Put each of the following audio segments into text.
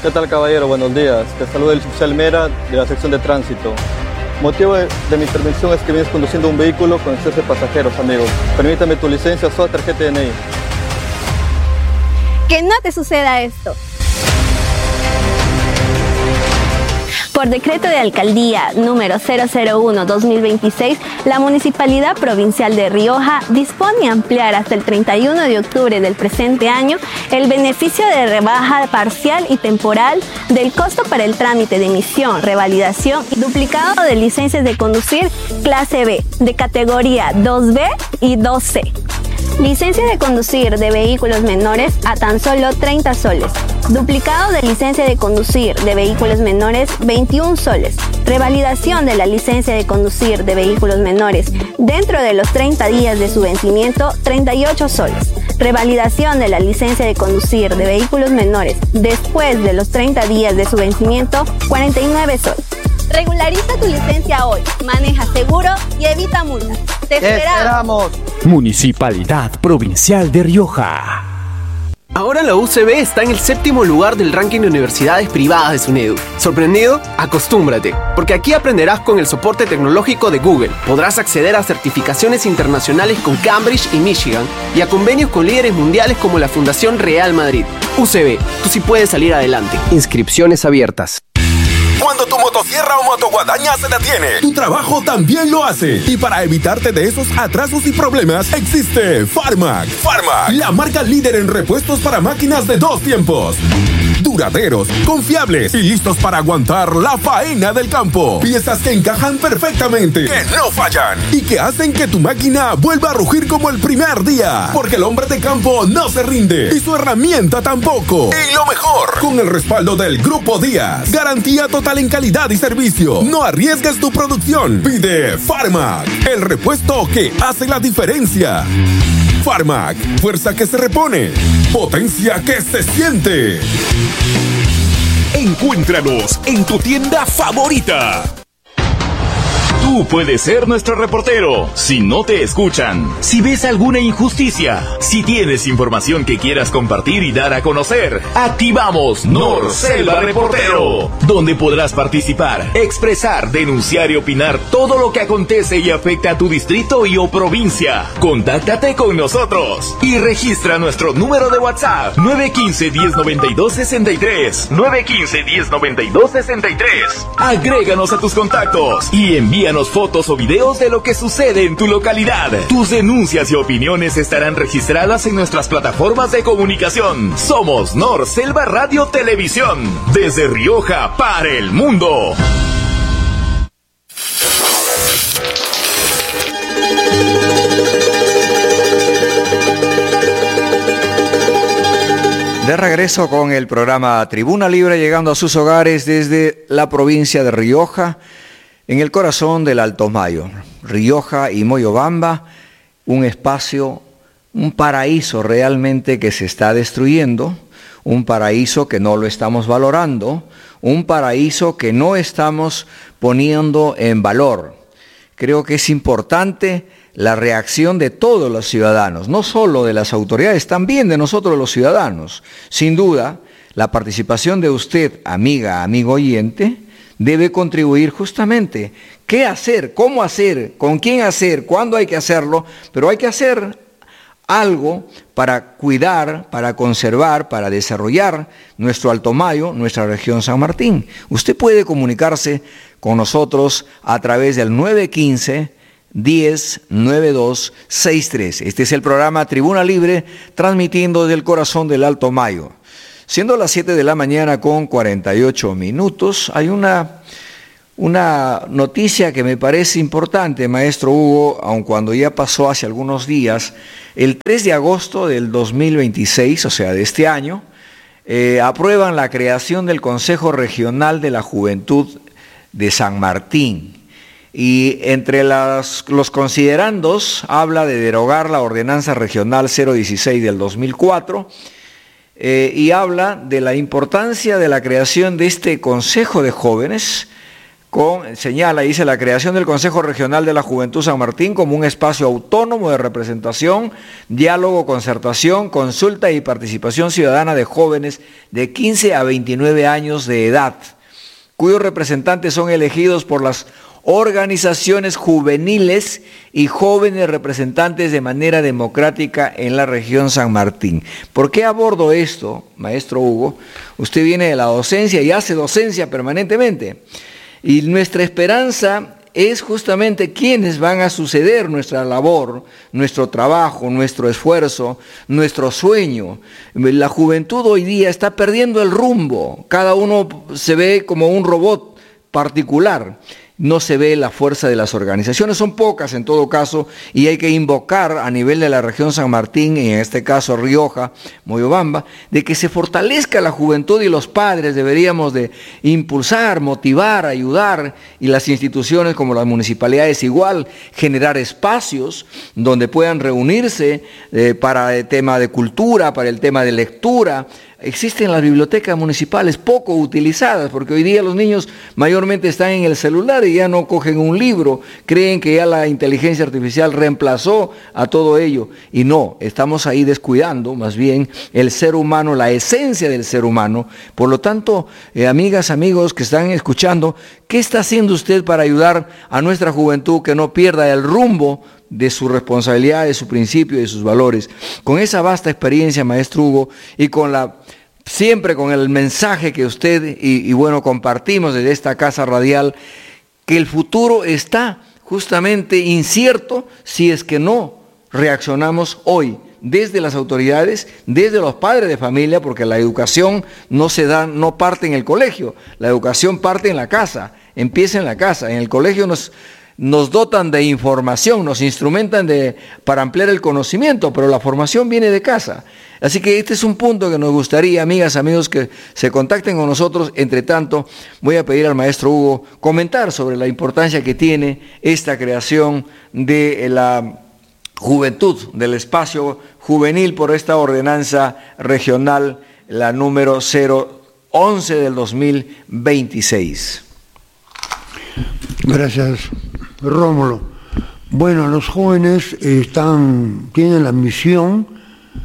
¿Qué tal, caballero? Buenos días. Te saluda el oficial Mera de la sección de tránsito. Motivo de mi intervención es que vienes conduciendo un vehículo con exceso de pasajeros, amigo. Permítame tu licencia o tarjeta de DNI. Que no te suceda esto. Por decreto de alcaldía número 001-2026, la Municipalidad Provincial de Rioja dispone a ampliar hasta el 31 de octubre del presente año el beneficio de rebaja parcial y temporal del costo para el trámite de emisión, revalidación y duplicado de licencias de conducir clase B, de categoría 2B y 2C. Licencia de conducir de vehículos menores a tan solo 30 soles. Duplicado de licencia de conducir de vehículos menores, 21 soles. Revalidación de la licencia de conducir de vehículos menores dentro de los 30 días de su vencimiento, 38 soles. Revalidación de la licencia de conducir de vehículos menores después de los 30 días de su vencimiento, 49 soles. Regulariza tu licencia hoy, maneja seguro y evita multas. ¡Te esperamos! Municipalidad Provincial de Rioja. Ahora la UCB está en el 7º lugar del ranking de universidades privadas de SUNEDU. ¿Sorprendido? Acostúmbrate, porque aquí aprenderás con el soporte tecnológico de Google. Podrás acceder a certificaciones internacionales con Cambridge y Michigan y a convenios con líderes mundiales como la Fundación Real Madrid. UCB, tú sí puedes salir adelante. Inscripciones abiertas. Cuando tu motosierra o motoguadaña se detiene, tu trabajo también lo hace. Y para evitarte de esos atrasos y problemas, existe Farmac. Farmac, la marca líder en repuestos para máquinas de 2 tiempos. Duraderos, confiables y listos para aguantar la faena del campo. Piezas que encajan perfectamente, que no fallan y que hacen que tu máquina vuelva a rugir como el primer día. Porque el hombre de campo no se rinde y su herramienta tampoco. Y lo mejor, con el respaldo del Grupo Díaz. Garantía total en calidad y servicio. No arriesgues tu producción. Pide Farmac, el repuesto que hace la diferencia. Farmac, fuerza que se repone, potencia que se siente. Encuéntranos en tu tienda favorita. Tú puedes ser nuestro reportero. Si no te escuchan, si ves alguna injusticia, si tienes información que quieras compartir y dar a conocer, activamos Norselva Reportero, donde podrás participar, expresar, denunciar y opinar todo lo que acontece y afecta a tu distrito y o provincia. Contáctate con nosotros y registra nuestro número de WhatsApp 915-1092-63 915-1092-63. Agréganos a tus contactos y envíanos fotos o videos de lo que sucede en tu localidad. Tus denuncias y opiniones estarán registradas en nuestras plataformas de comunicación. Somos Norselva Radio Televisión, desde Rioja para el mundo. De regreso con el programa Tribuna Libre, llegando a sus hogares desde la provincia de Rioja, en el corazón del Alto Mayo. Rioja y Moyobamba, un espacio, un paraíso realmente que se está destruyendo, un paraíso que no lo estamos valorando, un paraíso que no estamos poniendo en valor. Creo que es importante la reacción de todos los ciudadanos, no solo de las autoridades, también de nosotros los ciudadanos. Sin duda, la participación de usted, amiga, amigo oyente, debe contribuir justamente. ¿Qué hacer? ¿Cómo hacer? ¿Con quién hacer? ¿Cuándo hay que hacerlo? Pero hay que hacer algo para cuidar, para conservar, para desarrollar nuestro Alto Mayo, nuestra región San Martín. Usted puede comunicarse con nosotros a través del 915-1092-63. Este es el programa Tribuna Libre, transmitiendo desde el corazón del Alto Mayo. Siendo las 7 de la mañana con 48 minutos, hay una noticia que me parece importante, maestro Hugo, aun cuando ya pasó hace algunos días. El 3 de agosto del 2026, o sea, de este año, aprueban la creación del Consejo Regional de la Juventud de San Martín. Y entre los considerandos habla de derogar la Ordenanza Regional 016 del 2004, y habla de la importancia de la creación de este Consejo de Jóvenes señala, dice, la creación del Consejo Regional de la Juventud San Martín como un espacio autónomo de representación, diálogo, concertación, consulta y participación ciudadana de jóvenes de 15 a 29 años de edad, cuyos representantes son elegidos por las organizaciones juveniles y jóvenes representantes de manera democrática en la región San Martín. ¿Por qué abordo esto, maestro Hugo? Usted viene de la docencia y hace docencia permanentemente. Y nuestra esperanza es justamente quienes van a suceder nuestra labor, nuestro trabajo, nuestro esfuerzo, nuestro sueño. La juventud hoy día está perdiendo el rumbo. Cada uno se ve como un robot particular. No se ve la fuerza de las organizaciones, son pocas en todo caso, y hay que invocar a nivel de la región San Martín, y en este caso Rioja, Moyobamba, de que se fortalezca la juventud, y los padres deberíamos de impulsar, motivar, ayudar, y las instituciones como las municipalidades igual, generar espacios donde puedan reunirse para el tema de cultura, para el tema de lectura. Existen las bibliotecas municipales poco utilizadas, porque hoy día los niños mayormente están en el celular y ya no cogen un libro, creen que ya la inteligencia artificial reemplazó a todo ello, y no, estamos ahí descuidando más bien el ser humano, la esencia del ser humano. Por lo tanto, amigas, amigos que están escuchando, ¿qué está haciendo usted para ayudar a nuestra juventud que no pierda el rumbo de su responsabilidad, de su principio, de sus valores? Con esa vasta experiencia, maestro Hugo, y siempre con el mensaje que usted y bueno, compartimos desde esta casa radial, que el futuro está justamente incierto si es que no reaccionamos hoy, desde las autoridades, desde los padres de familia, porque la educación no parte en el colegio, la educación parte en la casa, empieza en la casa. En el colegio nos dotan de información, nos instrumentan para ampliar el conocimiento, pero la formación viene de casa. Así que este es un punto que nos gustaría, amigas, amigos, que se contacten con nosotros. Entre tanto, voy a pedir al maestro Hugo comentar sobre la importancia que tiene esta creación de la juventud, del espacio juvenil por esta ordenanza regional, la número 011 del 2026. Gracias, Rómulo. Bueno, los jóvenes tienen la misión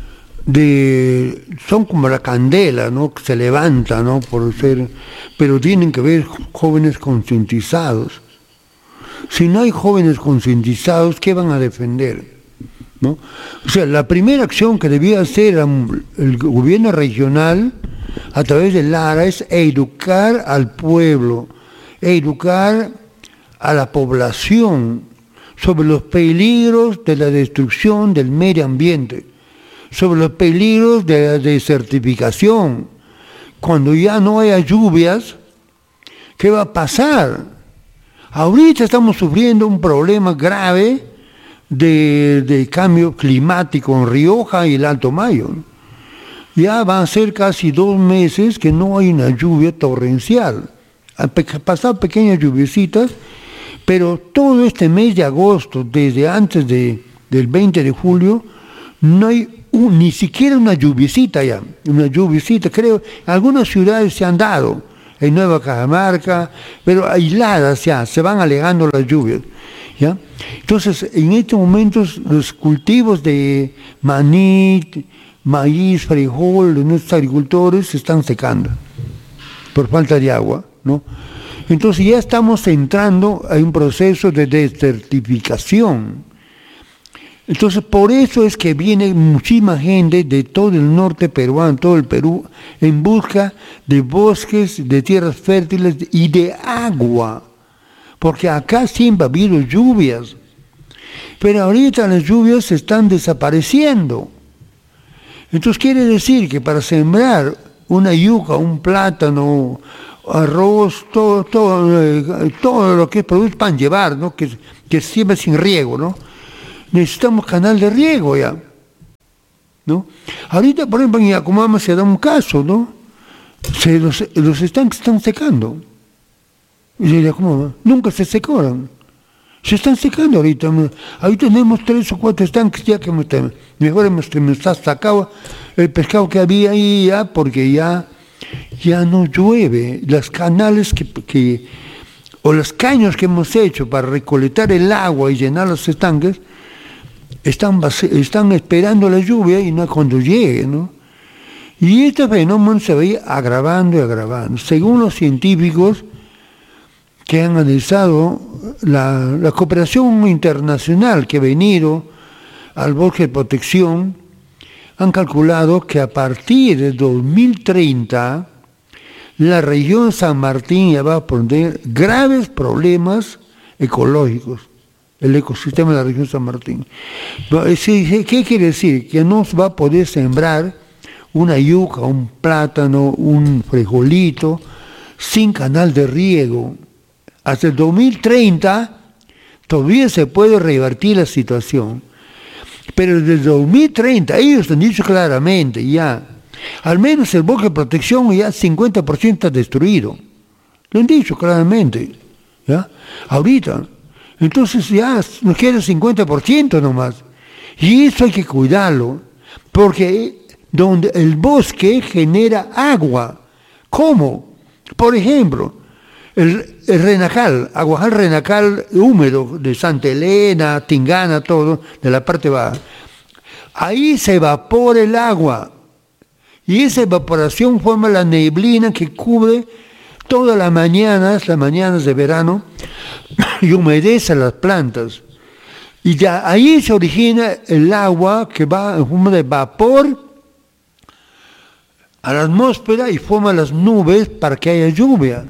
son como la candela, ¿no? Que se levanta, ¿no? Pero tienen que haber jóvenes concientizados. Si no hay jóvenes concientizados, ¿qué van a defender? ¿No? O sea, la primera acción que debía hacer el gobierno regional a través del ARA es educar al pueblo, educar a la población sobre los peligros de la destrucción del medio ambiente, sobre los peligros de la desertificación. Cuando ya no haya lluvias, ¿qué va a pasar? Ahorita estamos sufriendo un problema grave de cambio climático en Rioja y el Alto Mayo. Ya van a ser casi 2 meses que no hay una lluvia torrencial. Han pasado pequeñas lluviecitas, pero todo este mes de agosto, desde antes del 20 de julio, no hay ni siquiera una lluviecita ya. Una lluviecita, creo, algunas ciudades se han dado, en Nueva Cajamarca, pero aisladas ya, se van alegando las lluvias. ¿Ya? Entonces, en estos momentos, los cultivos de maní, maíz, frijol de nuestros agricultores se están secando por falta de agua, ¿no? Entonces ya estamos entrando a un proceso de desertificación. Entonces por eso es que viene muchísima gente de todo el norte peruano, todo el Perú, en busca de bosques, de tierras fértiles y de agua, porque acá siempre ha habido lluvias, pero ahorita las lluvias están desapareciendo. Entonces quiere decir que para sembrar una yuca, un plátano, arroz, todo lo que produce pan llevar, ¿no? que siempre sin riego, ¿no? Necesitamos canal de riego ya, ¿no? Ahorita, por ejemplo, en Yacumama se da un caso, ¿no? Los estanques están secando. Y en Yacumama nunca se secaron. Se están secando ahorita. Ahorita tenemos 3 o 4 estanques ya que mejor hemos sacado el pescado que había ahí ya, porque ya no llueve. Los canales que o los caños que hemos hecho para recolectar el agua y llenar los estanques, están esperando la lluvia y no cuando llegue, ¿no? Y este fenómeno se va agravando y agravando. Según los científicos que han analizado la cooperación internacional que ha venido al bosque de protección, han calculado que a partir de 2030 la región San Martín ya va a poner graves problemas ecológicos, el ecosistema de la región San Martín. ¿Qué quiere decir? Que no se va a poder sembrar una yuca, un plátano, un frijolito, sin canal de riego. Hasta el 2030 todavía se puede revertir la situación. Pero desde el 2030 ellos han dicho claramente ya, al menos el bosque de protección ya 50% está destruido. Lo han dicho claramente, ¿ya? Ahorita. Entonces ya nos queda 50% nomás. Y eso hay que cuidarlo, porque donde el bosque genera agua. ¿Cómo? Por ejemplo, el Renacal, Aguajal Renacal húmedo de Santa Elena, Tingana, todo, de la parte baja. Ahí se evapora el agua. Y esa evaporación forma la neblina que cubre todas las mañanas de verano, y humedece las plantas. Y ya ahí se origina el agua que va en forma de vapor a la atmósfera y forma las nubes para que haya lluvia.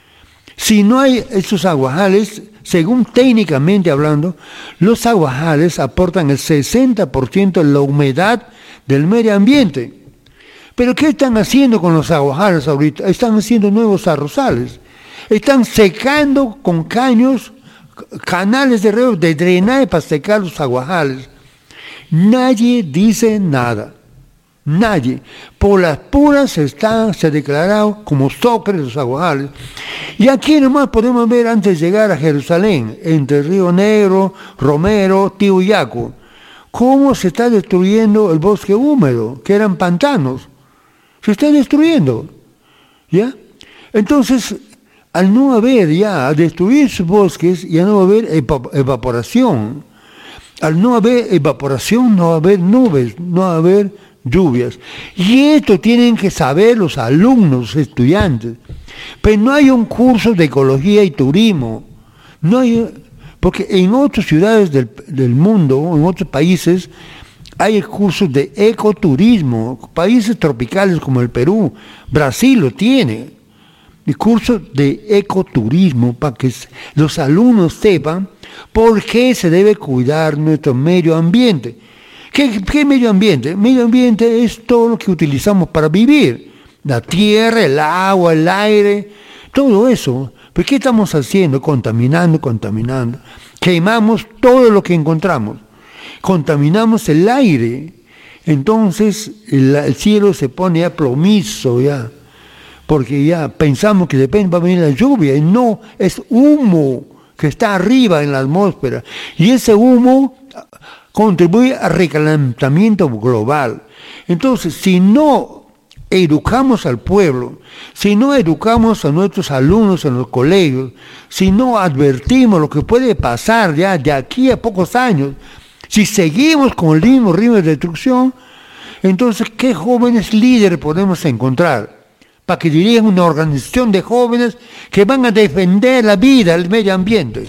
Si no hay estos aguajales, según técnicamente hablando, los aguajales aportan el 60% de la humedad del medio ambiente. Pero ¿qué están haciendo con los aguajales ahorita? Están haciendo nuevos arrozales. Están secando con caños, canales de riego de drenaje para secar los aguajales. Nadie dice nada. Nadie. Por las puras se ha declarado como socre los aguajales. Y aquí nomás podemos ver antes de llegar a Jerusalén, entre Río Negro, Romero, Tihuyaco, cómo se está destruyendo el bosque húmedo, que eran pantanos. Se está destruyendo. ¿Ya? Entonces, al no haber ya, a destruir sus bosques, ya no va a haber evaporación. Al no haber evaporación, no va a haber nubes, no va a haber lluvias. Y esto tienen que saber los alumnos, estudiantes. Pero no hay un curso de ecología y turismo. No hay, porque en otras ciudades del mundo, en otros países, hay cursos de ecoturismo. Países tropicales como el Perú, Brasil lo tiene. El curso de ecoturismo para que los alumnos sepan por qué se debe cuidar nuestro medio ambiente. ¿Qué medio ambiente? El medio ambiente es todo lo que utilizamos para vivir. La tierra, el agua, el aire, todo eso. ¿Pero qué estamos haciendo? Contaminando. Quemamos todo lo que encontramos. Contaminamos el aire. Entonces el cielo se pone ya plomizo ya. Porque ya pensamos que de repente va a venir la lluvia. Y no, es humo que está arriba en la atmósfera. Y ese humo contribuye al recalentamiento global. Entonces, si no educamos al pueblo, si no educamos a nuestros alumnos en los colegios, si no advertimos lo que puede pasar ya de aquí a pocos años, si seguimos con el mismo ritmo de destrucción, entonces, ¿qué jóvenes líderes podemos encontrar? Para que dirijan una organización de jóvenes que van a defender la vida, el medio ambiente.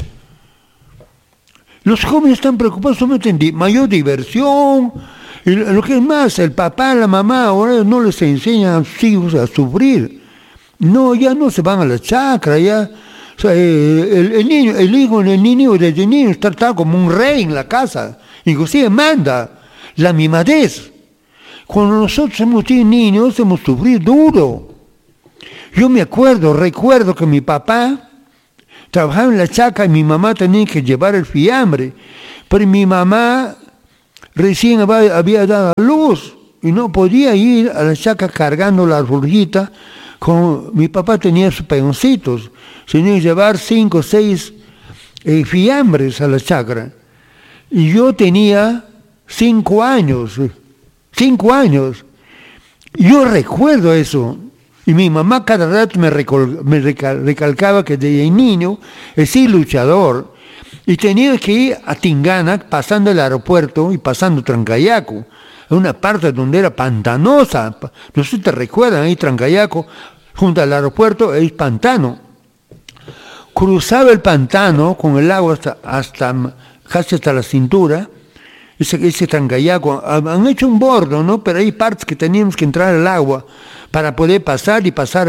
Los jóvenes están preocupados solamente en mayor diversión, y lo que es más, el papá, la mamá, ahora no les enseñan a sus hijos a sufrir. No, ya no se van a la chacra, ya. O sea, el hijo del niño desde niño está como un rey en la casa, inclusive manda la mimadez. Cuando nosotros hemos sido niños, hemos sufrido duro. Yo recuerdo que mi papá trabajaba en la chacra y mi mamá tenía que llevar el fiambre, pero mi mamá recién había dado a luz y no podía ir a la chacra cargando la arbolita. Mi papá tenía sus peoncitos, tenía que llevar 5 o 6 fiambres a la chacra. Y yo tenía 5 años. Yo recuerdo eso. Y mi mamá cada rato me recalcaba que desde niño he sido luchador y tenía que ir a Tingana pasando el aeropuerto y pasando Trancayaco, una parte donde era pantanosa. No sé si te recuerdan, ahí Trancayaco, junto al aeropuerto, es pantano. Cruzaba el pantano con el agua casi hasta la cintura. Ese Trancayaco, han hecho un bordo, ¿no? Pero hay partes que teníamos que entrar al agua para poder pasar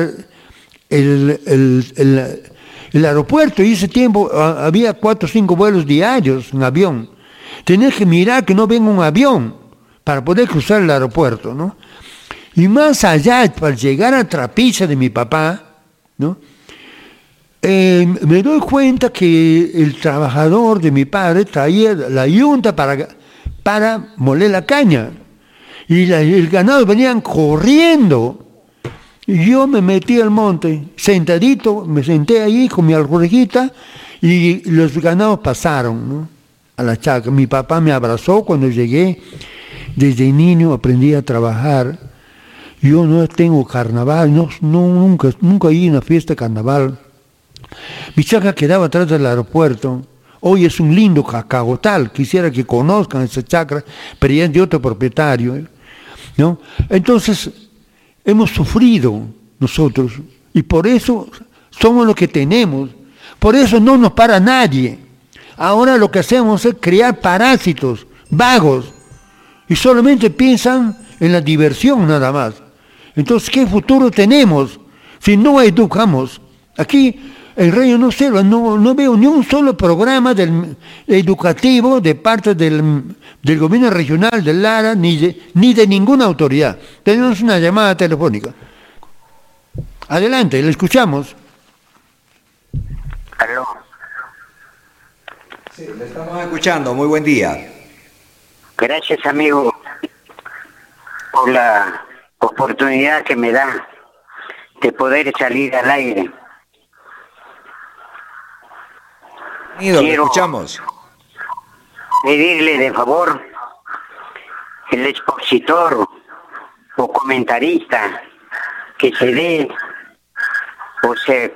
el aeropuerto. Y ese tiempo había 4 o 5 vuelos diarios en avión. Tenías que mirar que no venga un avión para poder cruzar el aeropuerto, ¿no? Y más allá, para llegar a Trapiche de mi papá, ¿no? Me doy cuenta que el trabajador de mi padre traía la yunta para moler la caña. Y el ganado venían corriendo. Y yo me metí al monte, sentadito, me senté ahí con mi alforjita y los ganados pasaron, ¿no? A la chacra. Mi papá me abrazó cuando llegué. Desde niño aprendí a trabajar. Yo no tengo carnaval, nunca hay una fiesta de carnaval. Mi chacra quedaba atrás del aeropuerto. Hoy es un lindo cacagotal, quisiera que conozcan esa chacra, pero ya es de otro propietario, ¿no? Entonces, hemos sufrido nosotros, y por eso somos lo que tenemos, por eso no nos para nadie. Ahora lo que hacemos es crear parásitos, vagos, y solamente piensan en la diversión nada más. Entonces, ¿qué futuro tenemos si no educamos? Aquí en Radio No Selva no veo ni un solo programa educativo de parte del gobierno regional de Lara ni de ninguna autoridad. Tenemos una llamada telefónica. Adelante, le escuchamos. Aló. Sí, le estamos escuchando. Muy buen día. Gracias, amigo, por la oportunidad que me da de poder salir al aire. Quiero escuchamos. Pedirle de favor el expositor o comentarista que se dé o se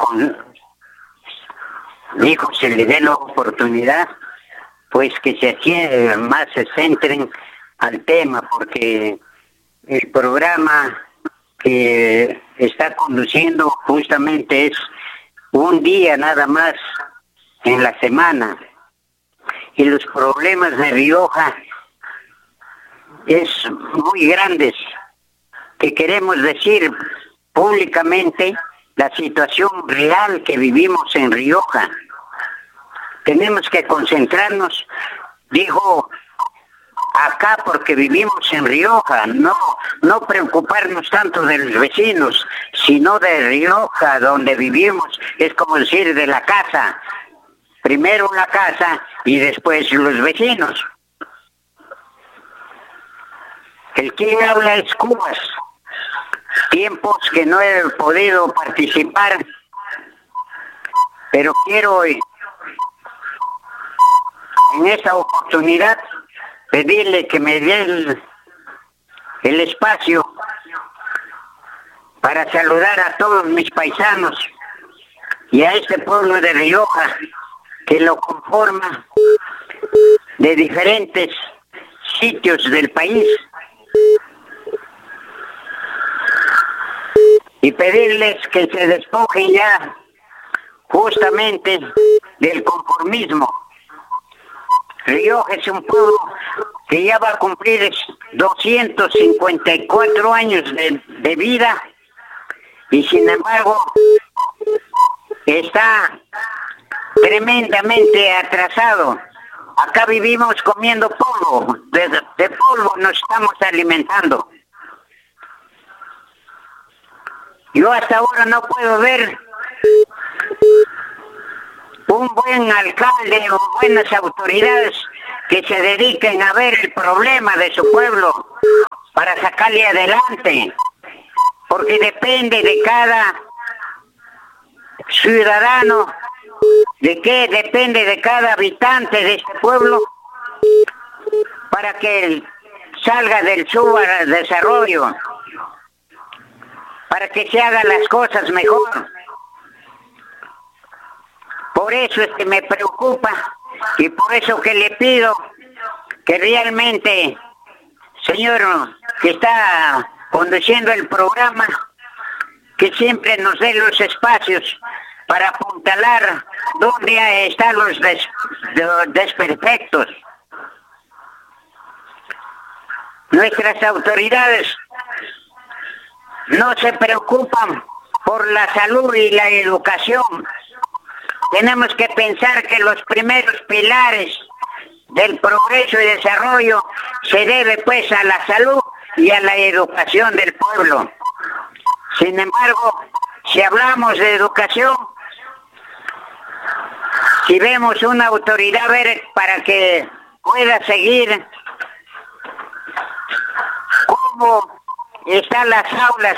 le dé la oportunidad, pues que se centren al tema, porque el programa que está conduciendo justamente es un día nada más en la semana, y los problemas de Rioja es muy grandes, que queremos decir públicamente la situación real que vivimos en Rioja. Tenemos que concentrarnos, digo, acá porque vivimos en Rioja, no preocuparnos tanto de los vecinos, sino de Rioja, donde vivimos, es como decir de la casa. Primero la casa y después los vecinos. El quien habla es Cubas. Tiempos que no he podido participar, pero quiero en esta oportunidad pedirle que me dé el espacio para saludar a todos mis paisanos y a este pueblo de Rioja, que lo conforma de diferentes sitios del país, y pedirles que se despojen ya justamente del conformismo. Rioja es un pueblo que ya va a cumplir 254 años de vida, y sin embargo está tremendamente atrasado. Acá vivimos comiendo polvo, de polvo nos estamos alimentando. Yo hasta ahora no puedo ver un buen alcalde o buenas autoridades que se dediquen a ver el problema de su pueblo para sacarle adelante, porque depende de cada ciudadano, depende de cada habitante de este pueblo para que salga del subdesarrollo. para que se hagan las cosas mejor. Por eso es que me preocupa y por eso que le pido que realmente, señor que está conduciendo el programa, que siempre nos dé los espacios para apuntalar dónde están los desperfectos. Nuestras autoridades no se preocupan por la salud y la educación. Tenemos que pensar que los primeros pilares del progreso y desarrollo se debe pues a la salud y a la educación del pueblo. Sin embargo, si hablamos de educación, si vemos una autoridad para que pueda seguir cómo están las aulas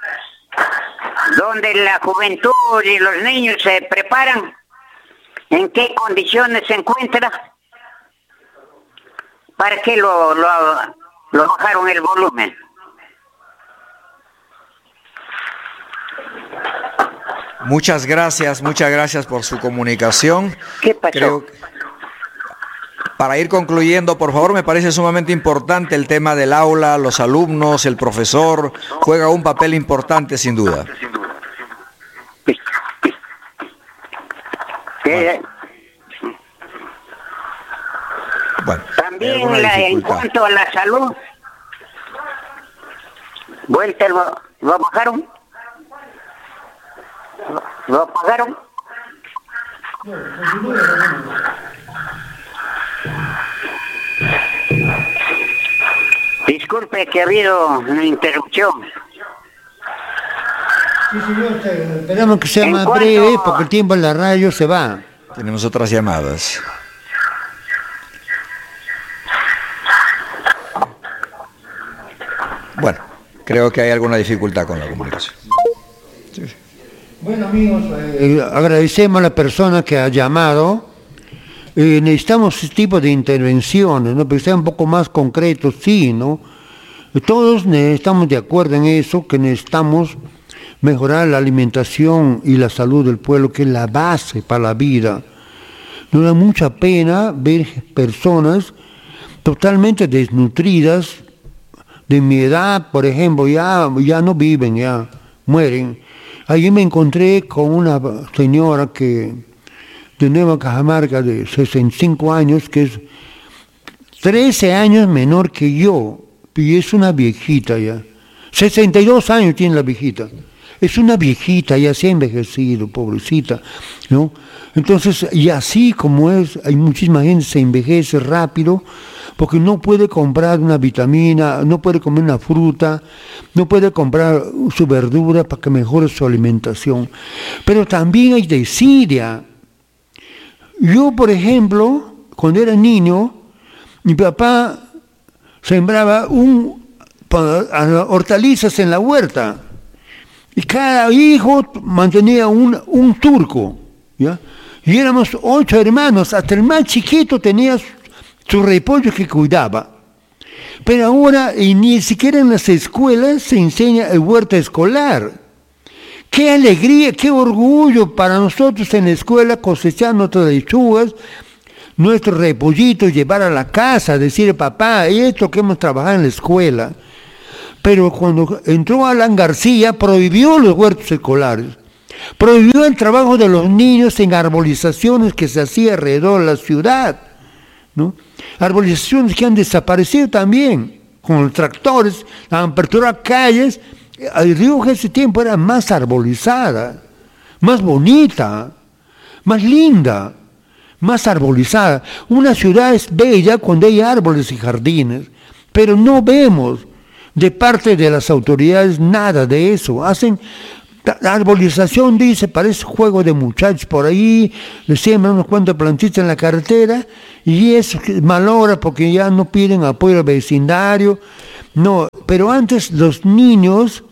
donde la juventud y los niños se preparan, en qué condiciones se encuentra, ¿para qué lo bajaron el volumen? Muchas gracias por su comunicación. ¿Qué pasó? Para ir concluyendo, por favor, me parece sumamente importante el tema del aula, los alumnos, el profesor, juega un papel importante sin duda. Bueno, también en cuanto a la salud, vuelta lo bajaron. ¿Lo apagaron? Disculpe que ha habido una interrupción. Sí, señor, esperamos que sea más breve porque el tiempo en la radio se va. Tenemos otras llamadas. Bueno, creo que hay alguna dificultad con la comunicación. Sí. Bueno, amigos, agradecemos a la persona que ha llamado. Necesitamos este tipo de intervenciones, ¿no? Pero que sean un poco más concretos, sí, ¿no? Todos estamos de acuerdo en eso, que necesitamos mejorar la alimentación y la salud del pueblo, que es la base para la vida. Nos da mucha pena ver personas totalmente desnutridas, de mi edad, por ejemplo, ya no viven, ya mueren. Allí me encontré con una señora que de Nueva Cajamarca de 65 años, que es 13 años menor que yo, y es una viejita ya. 62 años tiene la viejita. Es una viejita, ya se ha envejecido, pobrecita, ¿no? Entonces, y así como es, hay muchísima gente que se envejece rápido porque no puede comprar una vitamina, no puede comer una fruta, no puede comprar su verdura para que mejore su alimentación. Pero también hay desidia. Yo, por ejemplo, cuando era niño, mi papá sembraba hortalizas en la huerta. Y cada hijo mantenía un turco, ¿ya? Y éramos 8 hermanos, hasta el más chiquito tenía su repollo que cuidaba. Pero ahora ni siquiera en las escuelas se enseña el huerto escolar. Qué alegría, qué orgullo para nosotros en la escuela cosechar nuestras lechugas, nuestros repollitos, llevar a la casa, decir, papá, esto que hemos trabajado en la escuela. Pero cuando entró Alan García, prohibió los huertos escolares, prohibió el trabajo de los niños en arbolizaciones que se hacía alrededor de la ciudad, ¿no? Arbolizaciones que han desaparecido también, con los tractores, han aperturado calles. Rioja ese tiempo era más arbolizada, más bonita, más linda, más arbolizada. Una ciudad es bella cuando hay árboles y jardines, pero no vemos de parte de las autoridades nada de eso. Hacen la arbolización, dice, parece juego de muchachos por ahí, le siembran unos cuantos plantitas en la carretera y eso malogra porque ya no piden apoyo al vecindario. No, pero antes los niños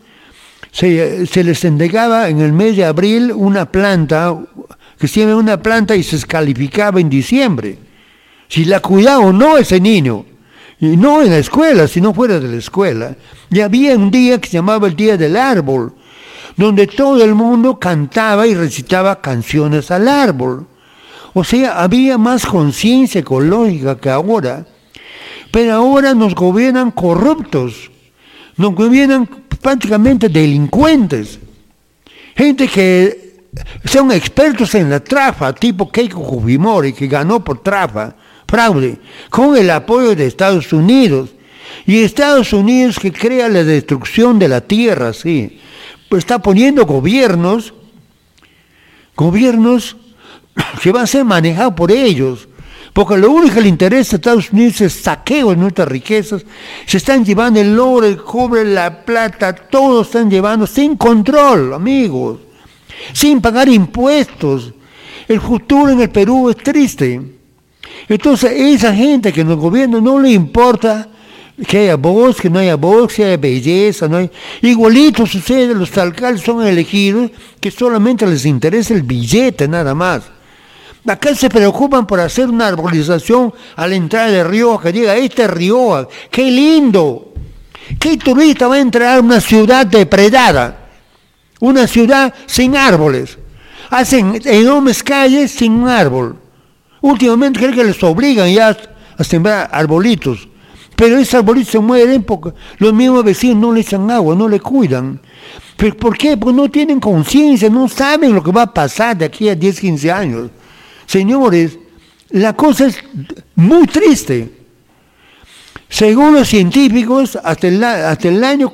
se les entregaba en el mes de abril una planta, que siembra una planta y se descalificaba en diciembre, si la cuidaba o no ese niño. Y no en la escuela, sino fuera de la escuela. Y había un día que se llamaba el Día del Árbol, donde todo el mundo cantaba y recitaba canciones al árbol. O sea, había más conciencia ecológica que ahora. Pero ahora nos gobiernan corruptos, nos gobiernan prácticamente delincuentes. Gente que son expertos en la trafa, tipo Keiko Fujimori, que ganó por trafa, fraude, con el apoyo de Estados Unidos. Y Estados Unidos que crea la destrucción de la tierra, sí. Pues está poniendo gobiernos que van a ser manejados por ellos. Porque lo único que le interesa a Estados Unidos es saqueo de nuestras riquezas. Se están llevando el oro, el cobre, la plata, todo están llevando sin control, amigos. Sin pagar impuestos. El futuro en el Perú es triste. Entonces, esa gente que nos gobierna no le importa que haya bosque, no haya bosque, que haya belleza, no hay... Igualito sucede, los alcaldes son elegidos que solamente les interesa el billete nada más. Acá se preocupan por hacer una arbolización a la entrada de Rioja, que diga, este es Rioja, qué lindo. ¿Qué turista va a entrar a una ciudad depredada? Una ciudad sin árboles. Hacen enormes calles sin un árbol. Últimamente creo que les obligan ya a sembrar arbolitos. Pero esos arbolitos se mueren porque los mismos vecinos no le echan agua, no le cuidan. ¿Pero por qué? Porque no tienen conciencia, no saben lo que va a pasar de aquí a 10, 15 años. Señores, la cosa es muy triste. Según los científicos, hasta el año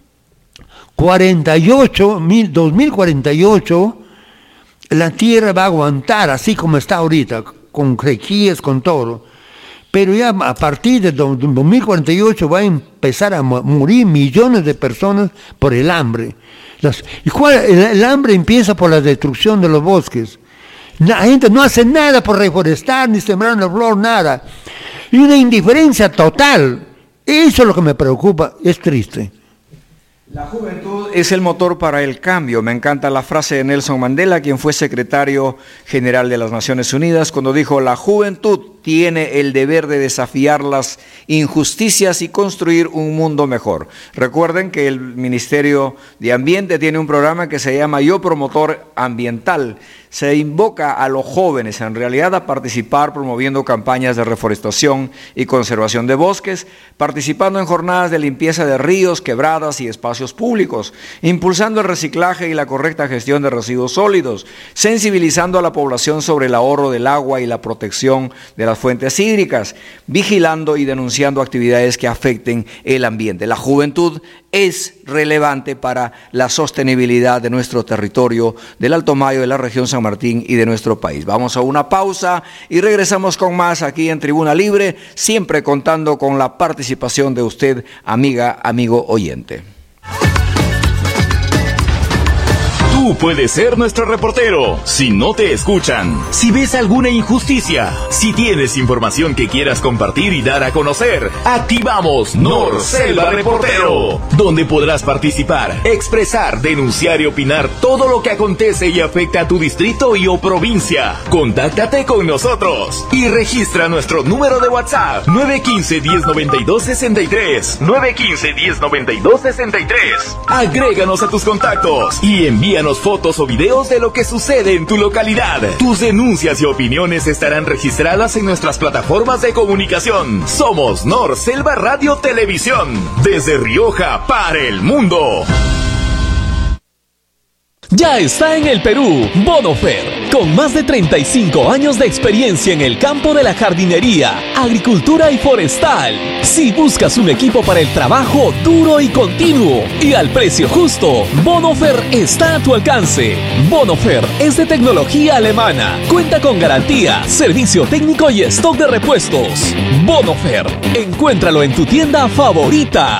2048, la Tierra va a aguantar así como está ahorita, con sequías, con todo. Pero ya a partir de 2048 va a empezar a morir millones de personas por el hambre. El hambre empieza por la destrucción de los bosques. La gente no hace nada por reforestar, ni sembrar una flor, nada. Y una indiferencia total. Eso es lo que me preocupa, es triste. La juventud es el motor para el cambio. Me encanta la frase de Nelson Mandela, quien fue secretario general de las Naciones Unidas, cuando dijo: la juventud tiene el deber de desafiar las injusticias y construir un mundo mejor. Recuerden que el Ministerio de Ambiente tiene un programa que se llama Yo Promotor Ambiental. Se invoca a los jóvenes en realidad a participar promoviendo campañas de reforestación y conservación de bosques, participando en jornadas de limpieza de ríos, quebradas y espacios públicos, impulsando el reciclaje y la correcta gestión de residuos sólidos, sensibilizando a la población sobre el ahorro del agua y la protección de las fuentes hídricas, vigilando y denunciando actividades que afecten el ambiente. La juventud es relevante para la sostenibilidad de nuestro territorio, del Alto Mayo, de la región San Martín y de nuestro país. Vamos a una pausa y regresamos con más aquí en Tribuna Libre, siempre contando con la participación de usted, amiga, amigo oyente. Tú puedes ser nuestro reportero. Si no te escuchan, si ves alguna injusticia, si tienes información que quieras compartir y dar a conocer, activamos Norselva Reportero, donde podrás participar, expresar, denunciar y opinar todo lo que acontece y afecta a tu distrito y o provincia. Contáctate con nosotros y registra nuestro número de WhatsApp 915-1092-63 915-1092-63. Agréganos a tus contactos y envíanos fotos o videos de lo que sucede en tu localidad. Tus denuncias y opiniones estarán registradas en nuestras plataformas de comunicación. Somos Norselva Radio Televisión, desde Rioja para el mundo. Ya está en el Perú Bonofer, con más de 35 años de experiencia en el campo de la jardinería, agricultura y forestal. Si buscas un equipo para el trabajo duro y continuo y al precio justo, Bonofer está a tu alcance. Bonofer es de tecnología alemana, cuenta con garantía, servicio técnico y stock de repuestos. Bonofer, encuéntralo en tu tienda favorita.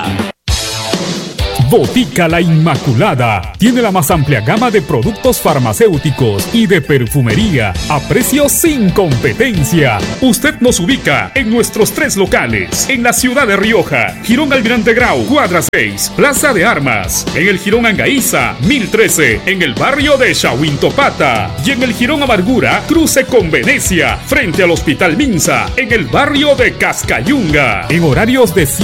Botica La Inmaculada tiene la más amplia gama de productos farmacéuticos y de perfumería a precios sin competencia. Usted nos ubica en nuestros 3 locales, en la ciudad de Rioja, Jirón Almirante Grau, cuadra 6, Plaza de Armas, en el Jirón Angaíza, 1013, en el barrio de Chahuintopata, y en el Jirón Amargura, cruce con Venecia, frente al Hospital Minsa, en el barrio de Cascayunga, en horarios de